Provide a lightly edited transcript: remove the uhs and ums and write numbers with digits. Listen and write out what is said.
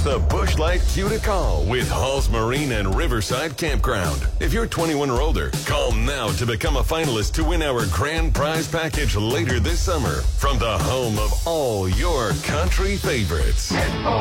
the Busch Light cue to call with Halls Marine and Riverside Campground. If you're 21 or older, call now to become a finalist to win our grand prize package later this summer from the home of all your country favorites.